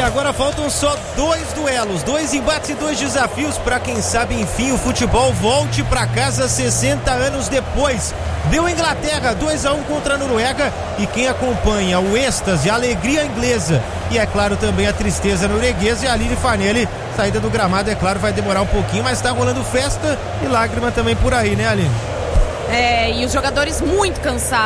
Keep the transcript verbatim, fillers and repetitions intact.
agora faltam só dois duelos, dois embates e dois desafios para quem sabe, enfim, o futebol volte para casa sessenta anos depois. Deu Inglaterra dois a um contra a Noruega, e quem acompanha o êxtase, a alegria inglesa e, é claro, também a tristeza norueguesa, e a Aline Fanelli, saída do gramado, é claro, vai demorar um pouquinho, mas tá rolando festa e lágrima também por aí, né, Aline? É, e os jogadores muito cansados.